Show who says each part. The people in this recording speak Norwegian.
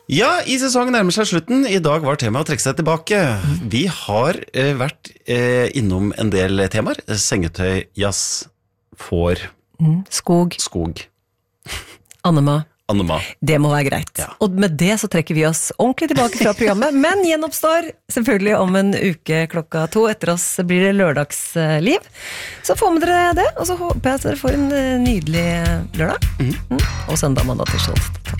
Speaker 1: Ja, i sesongen nærmer seg slutten. I dag var temaet å trekke seg tilbake. Vi har vært innom en del temaer. Sengetøy, jazz, får,
Speaker 2: skog.
Speaker 1: Annema.
Speaker 2: Det må være greit.
Speaker 1: Ja.
Speaker 2: Og med det så trekker vi oss ordentlig tilbake fra programmet, men gjenoppstår selvfølgelig om en uke 2:00. Etter oss blir det lørdagsliv. Så får med dere det, og så håper jeg at dere får en nydelig lørdag. Og søndag, mandag, tirsdag.